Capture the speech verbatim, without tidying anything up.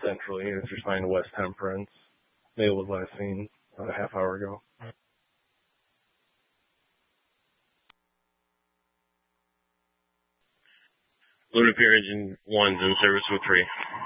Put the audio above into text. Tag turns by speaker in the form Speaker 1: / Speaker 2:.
Speaker 1: central units are assigned to West Temperance. Mail was last seen about a half hour ago.
Speaker 2: Lunar Pier Engine one's in service with three.